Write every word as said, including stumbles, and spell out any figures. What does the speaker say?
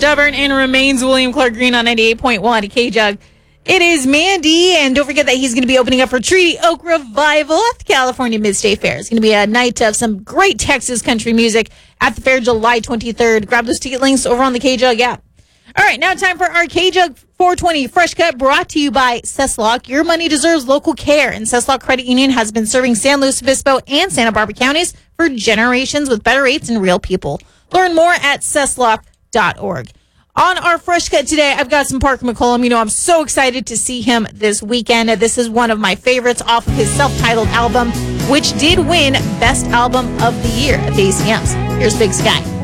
stubborn and remains William Clark Green on ninety-eight point one K-Jug. It is Mandy, and don't forget that he's going to be opening up for Treaty Oak Revival at the California Mid-State Fair. It's going to be a night of some great Texas country music at the fair July twenty-third. Grab those ticket links over on the K-Jug app. All right, now time for our K-Jug four twenty Fresh Cut, brought to you by Cesslock. Your money deserves local care, and Cesslock Credit Union has been serving San Luis Obispo and Santa Barbara counties for generations with better rates and real people. Learn more at cesslock dot org. On our Fresh Cut today, I've got some Parker McCollum. You know, I'm so excited to see him this weekend. This is one of my favorites off of his self-titled album, which did win Best Album of the Year at the A C Ms. Here's Big Sky.